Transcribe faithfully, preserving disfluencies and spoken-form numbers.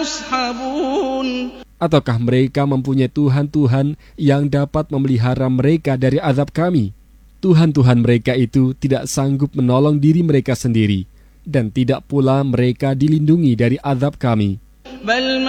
Ataukah mereka mempunyai Tuhan-Tuhan yang dapat memelihara mereka dari azab kami? Tuhan-Tuhan mereka itu tidak sanggup menolong diri mereka sendiri, dan tidak pula mereka dilindungi dari azab kami.